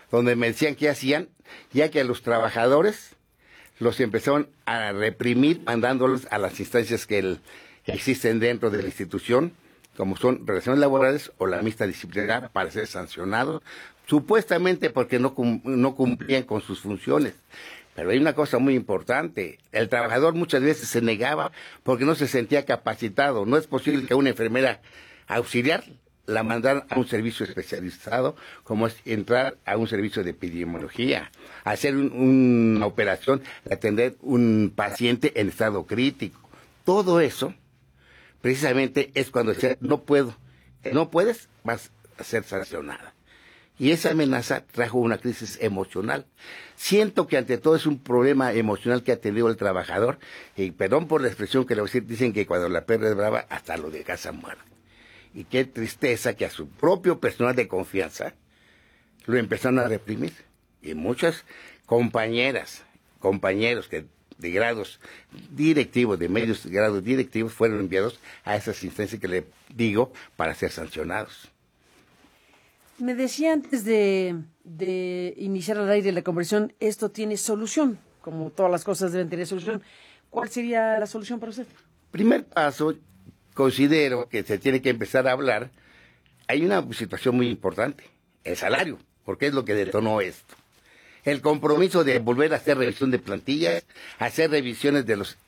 donde me decían qué hacían, ya que a los trabajadores los empezaron a reprimir, mandándolos a las instancias que existen dentro de la institución, como son relaciones laborales o la mixta disciplinaria, para ser sancionados, supuestamente porque no cumplían con sus funciones. Pero hay una cosa muy importante, el trabajador muchas veces se negaba porque no se sentía capacitado. No es posible que una enfermera auxiliar la mandaran a un servicio especializado, como es entrar a un servicio de epidemiología, hacer una operación, atender un paciente en estado crítico. Todo eso, precisamente, es cuando decía, no puedo, no puedes, vas a ser sancionada. Y esa amenaza trajo una crisis emocional. Siento que ante todo es un problema emocional que ha tenido el trabajador, y perdón por la expresión que le voy a decir, dicen que cuando la perra es brava, hasta lo de casa muere. Y qué tristeza que a su propio personal de confianza lo empezaron a reprimir. Y muchas compañeras, compañeros que de grados directivos, de medios grados directivos, fueron enviados a esas instancias que le digo para ser sancionados. Me decía antes de iniciar al aire la conversación, esto tiene solución, como todas las cosas deben tener solución. ¿Cuál sería la solución para usted? Primer paso, considero que se tiene que empezar a hablar. Hay una situación muy importante, el salario, porque es lo que detonó esto. El compromiso de volver a hacer revisión de plantillas, hacer revisiones de los,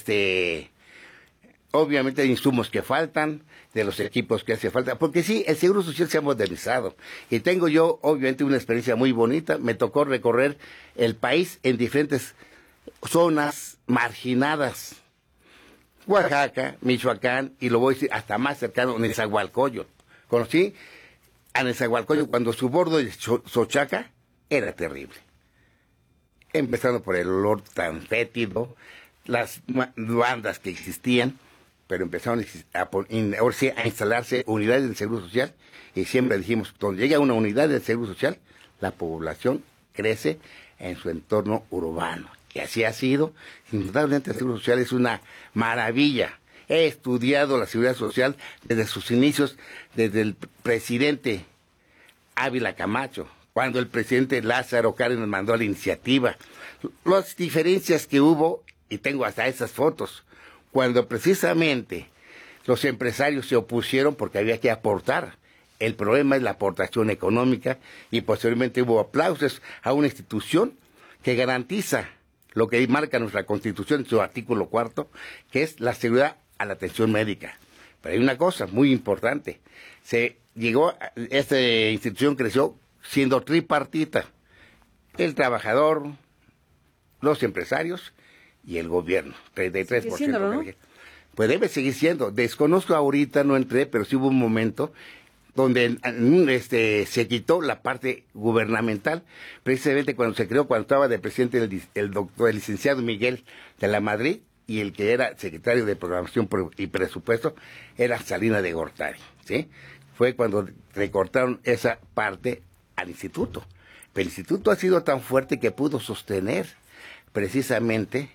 obviamente, de insumos que faltan, de los equipos que hace falta, porque sí, el Seguro Social se ha modernizado, y tengo yo, obviamente, una experiencia muy bonita. Me tocó recorrer el país en diferentes zonas marginadas, Oaxaca, Michoacán, y lo voy a decir hasta más cercano, Nezahualcóyotl. Conocí a Nezahualcóyotl cuando su bordo de Xochaca era terrible. Empezando por el olor tan fétido, las bandas que existían, pero empezaron a instalarse unidades del Seguro Social, y siempre dijimos, cuando llega una unidad del Seguro Social, la población crece en su entorno urbano. Y así ha sido. Indudablemente el Seguro Social es una maravilla. He estudiado la Seguridad Social desde sus inicios, desde el presidente Ávila Camacho, cuando el presidente Lázaro Cárdenas mandó la iniciativa. Las diferencias que hubo, y tengo hasta esas fotos, cuando precisamente los empresarios se opusieron porque había que aportar. El problema es la aportación económica, y posteriormente hubo aplausos a una institución que garantiza lo que marca nuestra Constitución en su artículo 4, que es la seguridad a la atención médica. Pero hay una cosa muy importante. Esta institución creció siendo tripartita: el trabajador, los empresarios y el gobierno. 33%. Sigue siéndolo, ¿no? Pues debe seguir siendo. Desconozco ahorita, no entré, pero sí hubo un momento donde se quitó la parte gubernamental, precisamente cuando estaba de presidente el licenciado Miguel de la Madrid, y el que era secretario de Programación y Presupuesto era Salinas de Gortari, ¿sí? Fue cuando recortaron esa parte al instituto. Pero el instituto ha sido tan fuerte que pudo sostener precisamente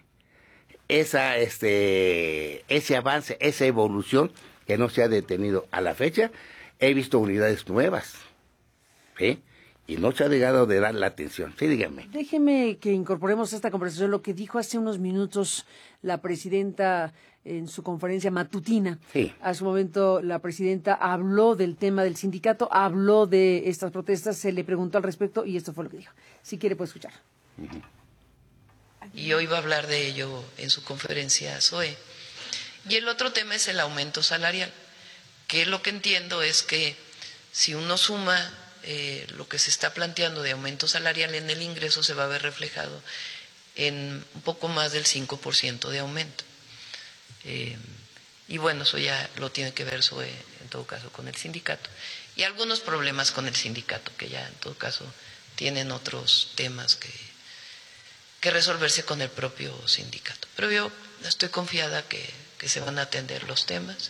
ese avance, esa evolución, que no se ha detenido a la fecha. He visto unidades nuevas, ¿sí? Y no se ha llegado de dar la atención. Sí, dígame. Déjeme que incorporemos a esta conversación lo que dijo hace unos minutos la presidenta en su conferencia matutina. Sí. A su momento la presidenta habló del tema del sindicato, habló de estas protestas, se le preguntó al respecto y esto fue lo que dijo. Si quiere puede escuchar. Y hoy va a hablar de ello en su conferencia SOE. Y el otro tema es el aumento salarial, que lo que entiendo es que si uno suma lo que se está planteando de aumento salarial en el ingreso, se va a ver reflejado en un poco más del 5% de aumento. Y bueno, eso ya lo tiene que ver SOE, en todo caso, con el sindicato. Y algunos problemas con el sindicato, que ya en todo caso tienen otros temas que resolverse con el propio sindicato. Pero yo estoy confiada que se van a atender los temas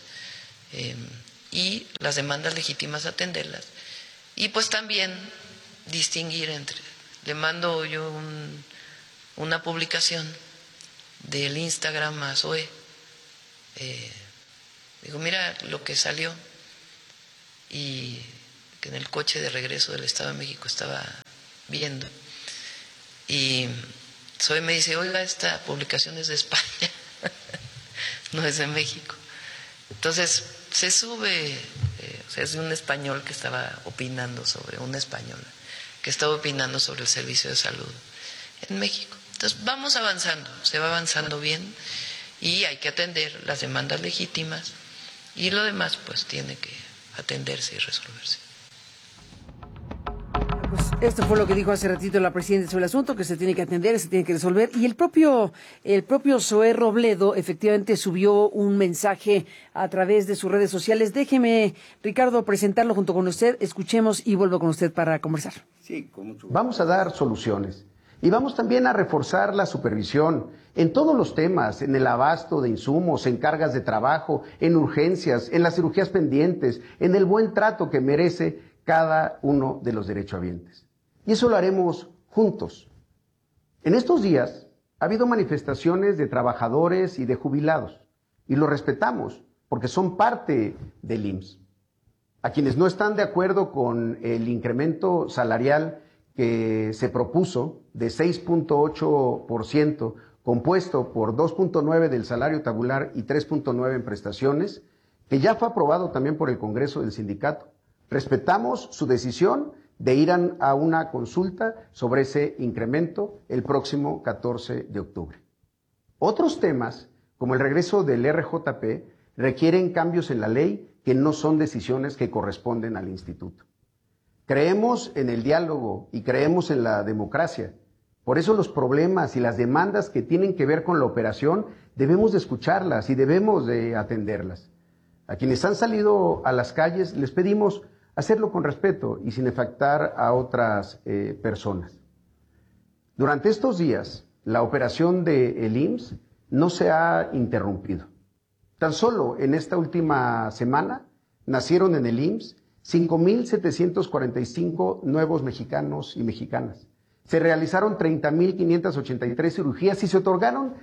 y las demandas legítimas atenderlas. Y pues también distinguir entre, le mando yo una publicación del Instagram a SOE. Digo, mira lo que salió, y que en el coche de regreso del Estado de México estaba viendo. Y Zoe me dice, oiga, esta publicación es de España, no es de México. Entonces se sube, o sea, es un español que estaba opinando sobre, una española que estaba opinando sobre el servicio de salud en México. Entonces vamos avanzando, se va avanzando bien y hay que atender las demandas legítimas y lo demás pues tiene que atenderse y resolverse. Pues esto fue lo que dijo hace ratito la presidenta sobre el asunto, que se tiene que atender, se tiene que resolver. Y el propio Zoé Robledo efectivamente subió un mensaje a través de sus redes sociales. Déjeme, Ricardo, presentarlo junto con usted. Escuchemos y vuelvo con usted para conversar. Sí, con mucho gusto. Vamos a dar soluciones y vamos también a reforzar la supervisión en todos los temas, en el abasto de insumos, en cargas de trabajo, en urgencias, en las cirugías pendientes, en el buen trato que merece cada uno de los derechohabientes. Y eso lo haremos juntos. En estos días ha habido manifestaciones de trabajadores y de jubilados, y lo respetamos porque son parte del IMSS. A quienes no están de acuerdo con el incremento salarial que se propuso de 6.8%, compuesto por 2.9% del salario tabular y 3.9% en prestaciones, que ya fue aprobado también por el Congreso del Sindicato. Respetamos su decisión de ir a una consulta sobre ese incremento el próximo 14 de octubre. Otros temas, como el regreso del RJP, requieren cambios en la ley que no son decisiones que corresponden al instituto. Creemos en el diálogo y creemos en la democracia. Por eso los problemas y las demandas que tienen que ver con la operación debemos de escucharlas y debemos de atenderlas. A quienes han salido a las calles les pedimos hacerlo con respeto y sin afectar a otras personas. Durante estos días, la operación del IMSS no se ha interrumpido. Tan solo en esta última semana nacieron en el IMSS 5.745 nuevos mexicanos y mexicanas. Se realizaron 30.583 cirugías y se otorgaron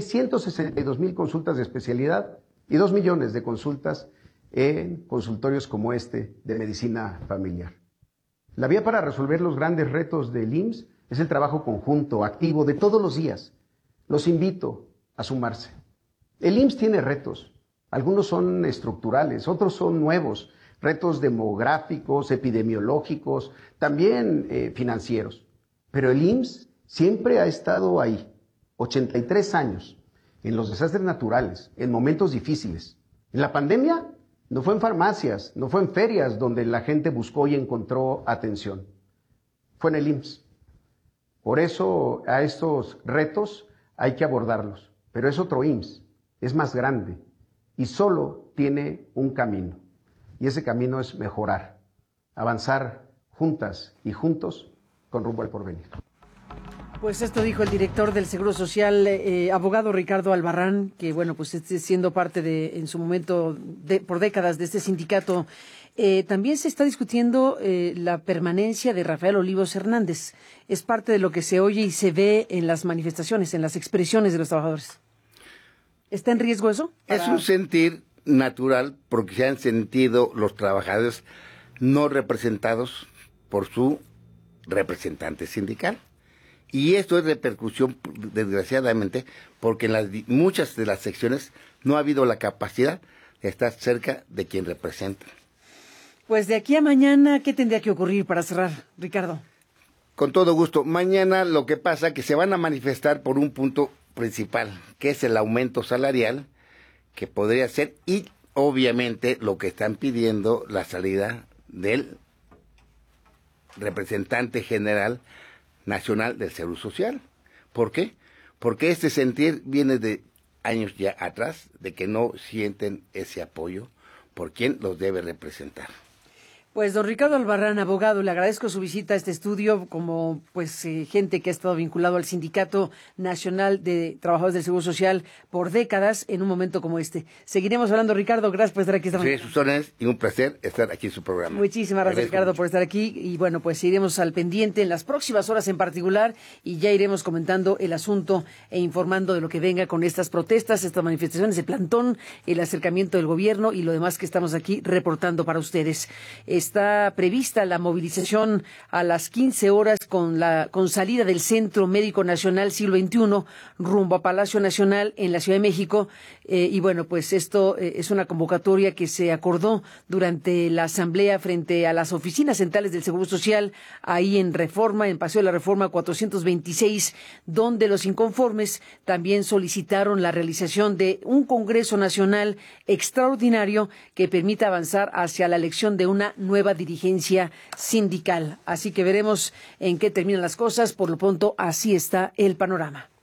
662,000 consultas de especialidad y 2 millones de consultas en consultorios como este de medicina familiar. La vía para resolver los grandes retos del IMSS es el trabajo conjunto, activo, de todos los días. Los invito a sumarse. El IMSS tiene retos. Algunos son estructurales, otros son nuevos, retos demográficos, epidemiológicos, también financieros. Pero el IMSS siempre ha estado ahí, 83 años, en los desastres naturales, en momentos difíciles. En la pandemia no fue en farmacias, no fue en ferias donde la gente buscó y encontró atención. Fue en el IMSS. Por eso a estos retos hay que abordarlos. Pero es otro IMSS, es más grande y solo tiene un camino. Y ese camino es mejorar, avanzar juntas y juntos con rumbo al porvenir. Pues esto dijo el director del Seguro Social, abogado Ricardo Albarrán, que bueno, pues siendo parte de, en su momento, por décadas de este sindicato. También se está discutiendo la permanencia de Rafael Olivos Hernández. Es parte de lo que se oye y se ve en las manifestaciones, en las expresiones de los trabajadores. ¿Está en riesgo eso? Es un sentir natural porque se han sentido los trabajadores no representados por su representante sindical. Y esto es repercusión, desgraciadamente, porque en muchas de las secciones no ha habido la capacidad de estar cerca de quien representa. Pues de aquí a mañana, ¿qué tendría que ocurrir para cerrar, Ricardo? Con todo gusto. Mañana lo que pasa es que se van a manifestar por un punto principal, que es el aumento salarial, que podría ser, y obviamente lo que están pidiendo, la salida del representante general nacional del Seguro Social. ¿Por qué? Porque este sentir viene de años ya atrás, de que no sienten ese apoyo por quien los debe representar. Pues don Ricardo Albarrán, abogado, le agradezco su visita a este estudio como pues gente que ha estado vinculado al Sindicato Nacional de Trabajadores del Seguro Social por décadas en un momento como este. Seguiremos hablando, Ricardo, gracias por estar aquí esta mañana. Sí, sus órdenes y un placer estar aquí en su programa. Muchísimas gracias, Ricardo, por estar aquí y bueno, pues iremos al pendiente en las próximas horas en particular y ya iremos comentando el asunto e informando de lo que venga con estas protestas, estas manifestaciones de plantón, el acercamiento del gobierno y lo demás que estamos aquí reportando para ustedes. Está prevista la movilización a las 15 horas con salida del Centro Médico Nacional Siglo XXI rumbo a Palacio Nacional en la Ciudad de México. Y bueno, pues esto es una convocatoria que se acordó durante la asamblea frente a las oficinas centrales del Seguro Social, ahí en Reforma, en Paseo de la Reforma 426, donde los inconformes también solicitaron la realización de un Congreso Nacional extraordinario que permita avanzar hacia la elección de una nueva dirigencia sindical. Así que veremos en qué terminan las cosas. Por lo pronto, así está el panorama.